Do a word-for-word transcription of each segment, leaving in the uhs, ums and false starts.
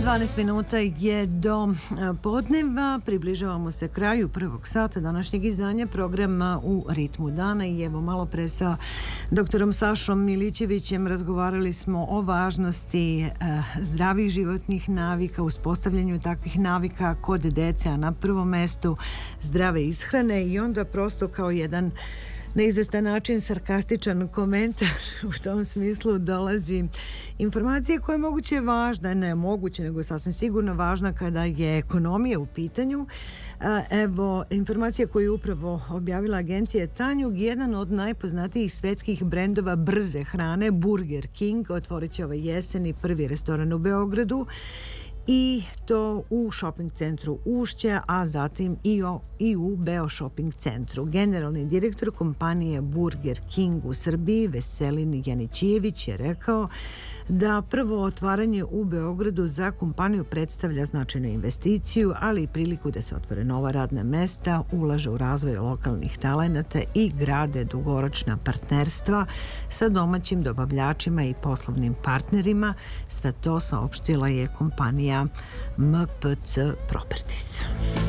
dvanaest minuta je do podneva, približavamo se kraju prvog sata današnjeg izdanja programa U ritmu dana i evo malo pre sa doktorom Sašom Milićevićem razgovarali smo o važnosti eh, zdravih životnih navika, uspostavljanju takvih navika kod dece, a na prvom mestu zdrave ishrane i onda prosto kao jedan na izvestan način sarkastičan komentar u tom smislu dolazi informacija koja je moguće važna, ne moguće, nego je sasvim sigurno važna kada je ekonomija u pitanju. Evo, informacija koju je upravo objavila agencija Tanjug, jedan od najpoznatijih svetskih brendova brze hrane, Burger King, otvorit će ove jeseni prvi restoran u Beogradu, i to u shopping centru Ušće, a zatim i, o, i u Beo shopping centru. Generalni direktor kompanije Burger King u Srbiji, Veselin Janićijević, je rekao da prvo otvaranje u Beogradu za kompaniju predstavlja značajnu investiciju, ali i priliku da se otvore nova radna mesta, ulaže u razvoj lokalnih talenata i grade dugoročna partnerstva sa domaćim dobavljačima i poslovnim partnerima. Sve to saopštila je kompanija M P C Properties.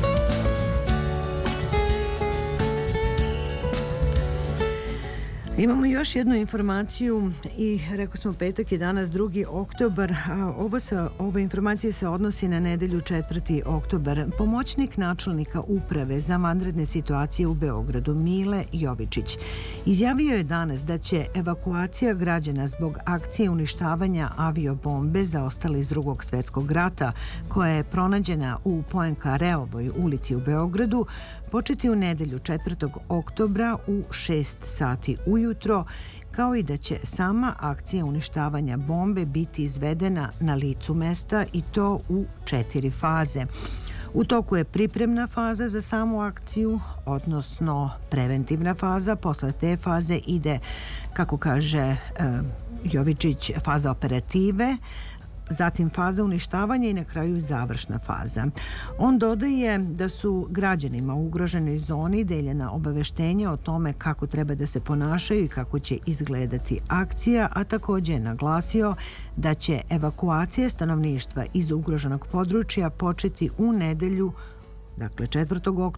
Imamo još jednu informaciju i rekao smo petak je danas drugi oktobar, a ovo sa, ove informacije se odnosi na nedelju četvrti oktobar. Pomoćnik načelnika uprave za vanredne situacije u Beogradu Mile Jovičić izjavio je danas da će evakuacija građana zbog akcije uništavanja aviobombe zaostale iz drugog svjetskog rata koja je pronađena u Poenkareovoj ulici u Beogradu početi u nedelju četvrtog oktobra u šest sati ujutro, kao i da će sama akcija uništavanja bombe biti izvedena na licu mesta i to u četiri faze. U toku je pripremna faza za samu akciju, odnosno preventivna faza. Posle te faze ide, kako kaže e, Jovičić, faza operative, zatim faza uništavanja i na kraju završna faza. On dodaje da su građanima u ugroženoj zoni deljena obaveštenja o tome kako treba da se ponašaju i kako će izgledati akcija, a također je naglasio da će evakuacija stanovništva iz ugroženog područja početi u nedelju, dakle četvrtog oktobra,